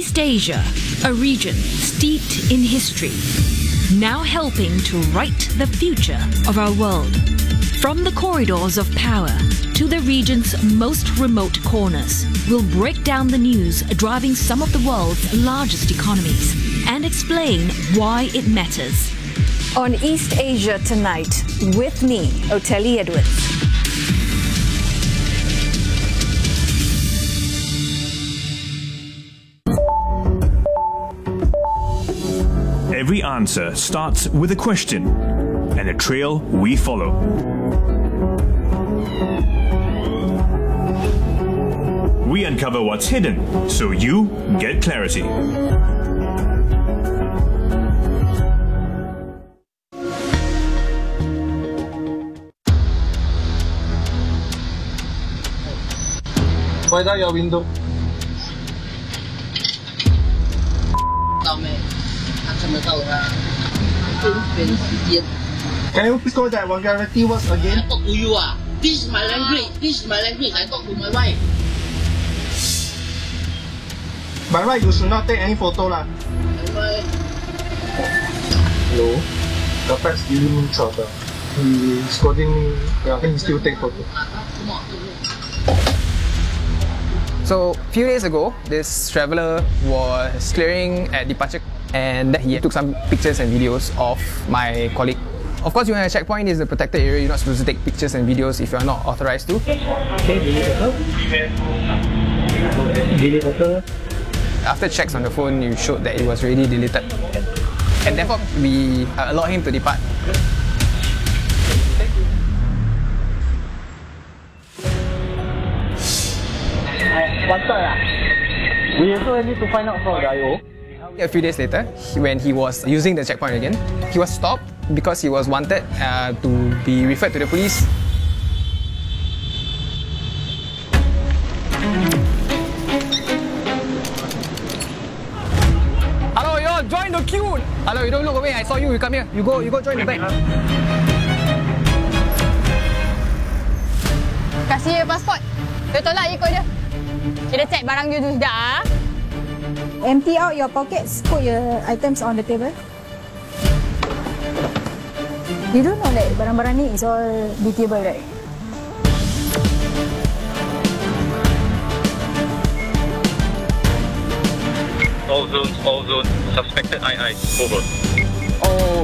East Asia, a region steeped in history, now helping to write the future of our world. From the corridors of power to the region's most remote corners, we'll break down the news driving some of the world's largest economies and explain why it matters. On East Asia Tonight, with me, Oteli Edwards. Every answer starts with a question and a trail we follow. We uncover what's hidden so you get clarity. Wipe out your window. Can you please call that vulgarity words again? I talk to you This is my language. This is my language. I talk to my wife. By right, you should not take any photo lah. Hello? The fax giving me trouble. He scolding me. I think he still take photo. So, a few days ago, this traveller was clearing at departure and he took some pictures and videos of my colleague. Of course, when a checkpoint is a protected area, you're not supposed to take pictures and videos if you're not authorized to. After checks on the phone, you showed that it was already deleted. And therefore, we allowed him to depart. We also need to find out from the IO. A few days later, when he was using the checkpoint again, he was stopped because he was wanted to be referred to the police. Hello, you join the queue. Hello, you don't look away. I saw you. You come here. You go join the back. Kasih pasport. Dia tolak ikut dia. Kita check barang you tu sudah. Empty out your pockets, put your items on the table. You don't know that barang-barang ni is all detailable, right? All zones, suspected II, over. Oh.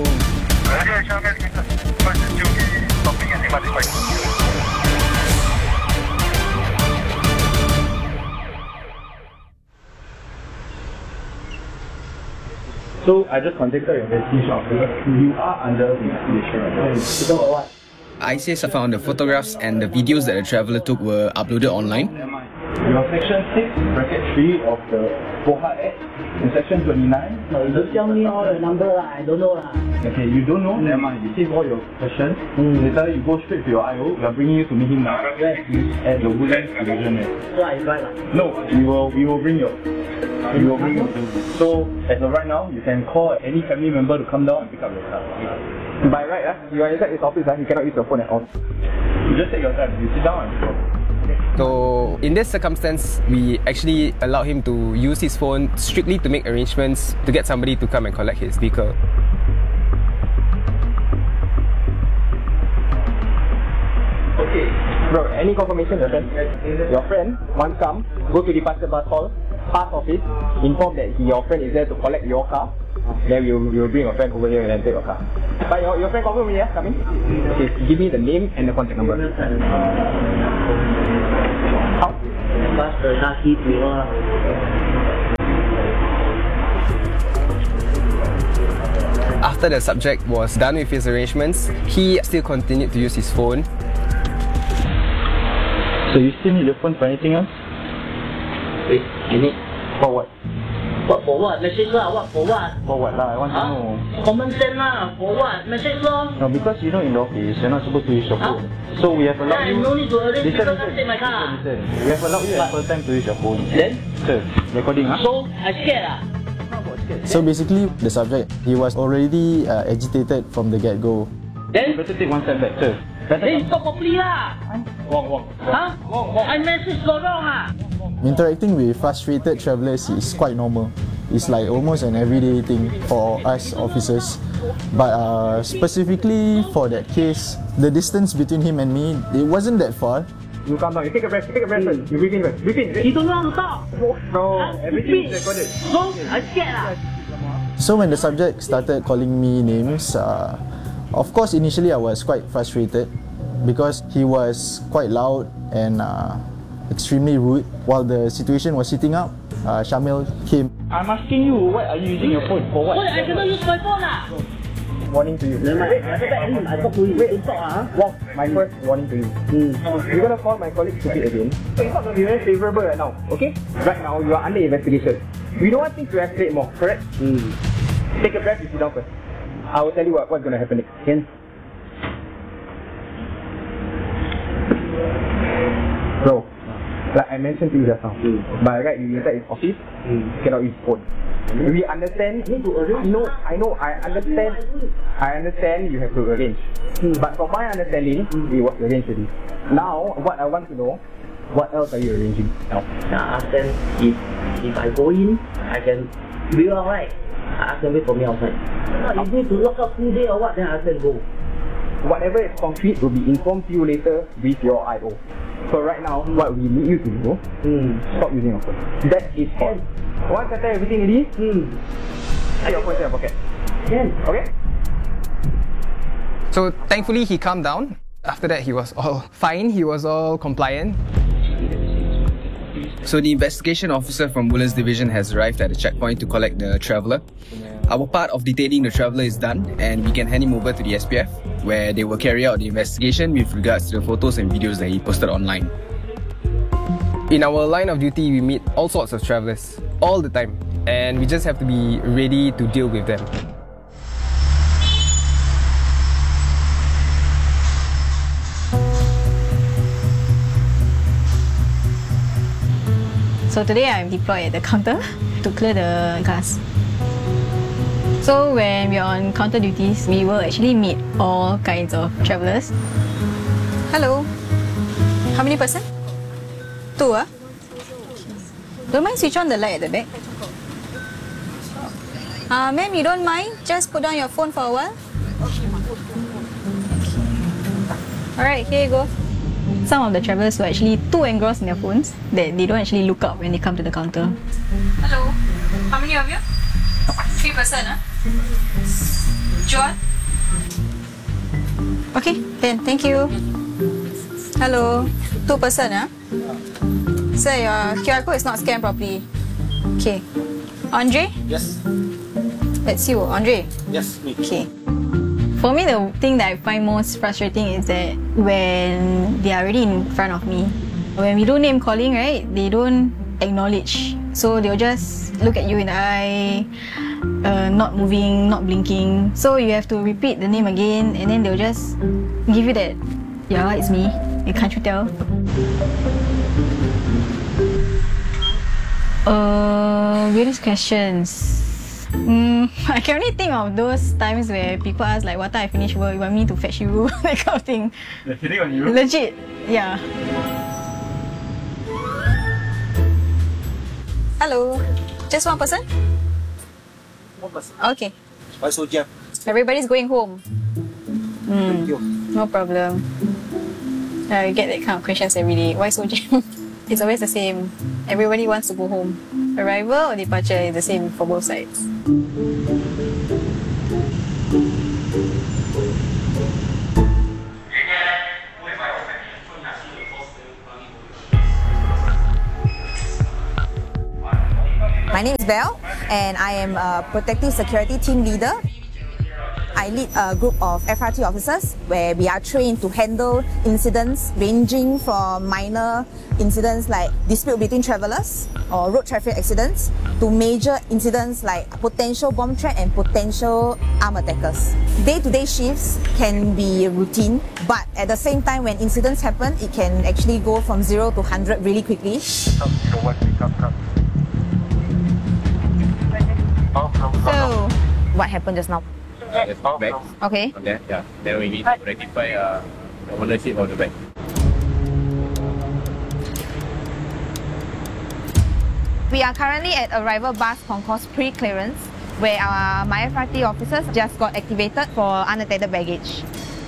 So I just contacted your investigation officer. You are under investigation. About what? ISIS found the photographs and the videos that the traveller took were uploaded online. Your section 6, bracket 3 of the POHA Act, in section 29. No, you don't tell me all the number I don't know Okay, you don't know? Never mind, you save all your questions. Later you go straight to your IO. We are bringing you to meet him now. Where? At the Woodlands division. So I drive No, we will bring you. So, as of right now, you can call any family member to come down and pick up your car. By right, you are inside this office, you cannot use your phone at all. You just take your time. You sit down and pick up. So, in this circumstance, we actually allowed him to use his phone strictly to make arrangements to get somebody to come and collect his vehicle. Okay. Bro, any confirmation, your friend? Your friend, once come, go to departure bus hall, pass office, inform that your friend is there to collect your car. Then we will bring your friend over here and then take your car. But your friend confirm me, coming? Okay, give me the name and the contact number. How? After the subject was done with his arrangements, he still continued to use his phone. So you still need the phone for anything else? Wait, you need? For what? What for what? Message lah, what for what? For what lah? I want to know. Common sense lah, for what? Message lah. No, because you know in the office, you're not supposed to use your phone. So we have allowed you... no need to arrange people to take my car. Listen. We have allowed you ample time to use your phone. Then? Sir, recording So, I scared So basically, the subject, he was already agitated from the get-go. Then? You better take one step back, sir. Then stop properly lah. Wrong. Huh? Wrong. I message so wrong Interacting with frustrated travellers is quite normal. It's like almost an everyday thing for us officers. But specifically for that case, the distance between him and me, it wasn't that far. You calm down, you take a breath first. You breathe in first. Breathe in. You don't know how to talk. No, everything is recorded. No, I'm scared lah. So when the subject started calling me names, of course initially I was quite frustrated because he was quite loud and extremely rude. While the situation was heating up, Shamil came. I'm asking you, why are you using your phone? For what? I cannot use my phone lah. Warning to you. Wait, I talk to you. Wait, talk ah. Walk, my first warning to you. You're gonna call my colleague stupid again. So it's not gonna be very favourable right now, okay? Right now, you are under investigation. We don't want things to escalate more, correct? Take a breath, you sit down first. I will tell you what's gonna happen next. Yes? Bro, like I mentioned to you just now, by right, you inside his office, you cannot use phone. We understand. I understand you have to arrange. But from my understanding, it was arranged already. Now, what I want to know, what else are you arranging now? I ask them if I go in, I can be alright. I ask them wait for me outside. If you need to lock up 2 days or what, then I ask them go. Whatever is concrete will be informed to you later with your IO. So right now, what we need you to do, stop using your phone. That is all. Once I tell everything ready, put your phone in your pocket. Okay? So thankfully he calmed down. After that he was all fine, he was all compliant. So the investigation officer from Woodlands Division has arrived at the checkpoint to collect the traveller. Our part of detaining the traveller is done and we can hand him over to the SPF, where they will carry out the investigation with regards to the photos and videos that he posted online. In our line of duty, we meet all sorts of travellers, all the time, and we just have to be ready to deal with them. So today I'm deployed at the counter to clear the cars. So when we're on counter duties, we will actually meet all kinds of travellers. Hello. How many person? 2 ah? Don't mind switch on the light at the back. Ma'am, you don't mind? Just put down your phone for a while. Alright, here you go. Some of the travellers were actually too engrossed in their phones that they don't actually look up when they come to the counter. Hello. How many of you? 3 person, huh? John? Okay, then, thank you. Hello. 2 person, huh? Sir, your QR code is not scanned properly. Okay. Andre? Yes. That's you, Andre? Yes, me. Okay. For me, the thing that I find most frustrating is that when they are already in front of me, when we do name calling, right, they don't acknowledge. So they'll just look at you in the eye, not moving, not blinking. So you have to repeat the name again and then they'll just give you that, yeah, it's me. Can't you tell? Various questions. I can only think of those times where people ask like, what time I finish work, you want me to fetch you? That kind of thing. They're hitting on you? Legit, yeah. Hello. Just 1 person? 1 person. Okay. Why so jam? Everybody's going home. Thank you. No problem. I get that kind of questions every day. Why so jam? It's always the same. Everybody wants to go home. Arrival or departure is the same for both sides. My name is Belle and I am a Protective Security Team Leader. I lead a group of FRT officers where we are trained to handle incidents ranging from minor incidents like dispute between travellers or road traffic accidents to major incidents like potential bomb threat and potential armed attackers. Day-to-day shifts can be routine, but at the same time when incidents happen, it can actually go from 0 to 100 really quickly. So, what happened just now? Let's talk back. Okay. From there, yeah. Then we need to rectify the ownership of the bag. We are currently at Arrival Bus Concourse pre-clearance, where our MyFRT officers just got activated for unattended baggage.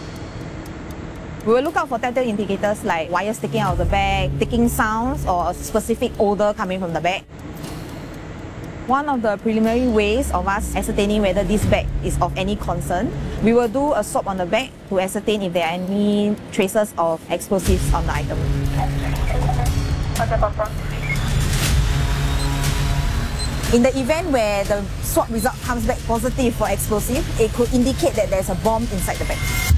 We will look out for telltale indicators like wires sticking out of the bag, ticking sounds, or a specific odour coming from the bag. One of the preliminary ways of us ascertaining whether this bag is of any concern, we will do a swab on the bag to ascertain if there are any traces of explosives on the item. In the event where the swab result comes back positive for explosive, it could indicate that there's a bomb inside the bag.